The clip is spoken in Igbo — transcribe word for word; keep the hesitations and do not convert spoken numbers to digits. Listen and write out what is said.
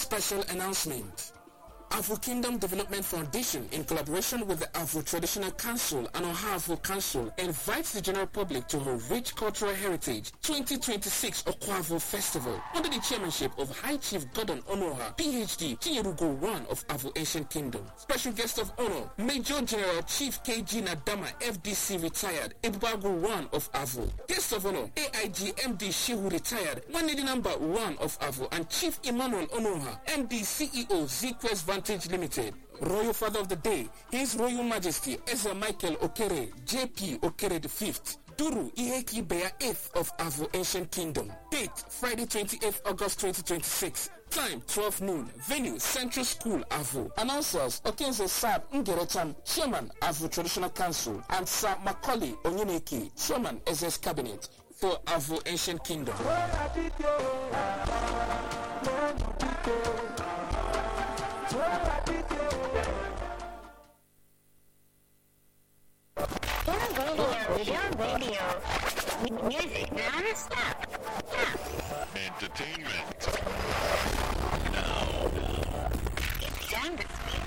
Special announcement. Avo Kingdom Development Foundation, in collaboration with the Avo Traditional Council and Ohavo Council, invites the general public to her Rich Cultural Heritage twenty twenty-six Okwavo Festival under the chairmanship of High Chief Gordon Onoha, P H D, Tinyerugo one of Avo Ancient Kingdom. Special guest of honor, Major General Chief K G Nadama, F D C retired, Ebubago one of Avo. Guest of honor, A I G M D Shehu retired, one lady number one of Avo, and Chief Emmanuel Onoha, M D C E O Z-Quest Vantage Limited. Royal Father of the Day, His Royal Majesty Ezra Michael Okere, J P Okere the fifth. Duru Iheki Bea eighth of Avo Ancient Kingdom. Date, Friday twenty-eighth August twenty twenty-six. Time, twelve noon. Venue, Central School, Avo. Announcers, Okenze Sab Ngerecham, Chairman, Avo Traditional Council, and Sir Macaulay Onyeneki, Chairman, S S Cabinet, for Avo Ancient Kingdom. Your radio, music non-stop. Entertainment. Now, it's time to speak.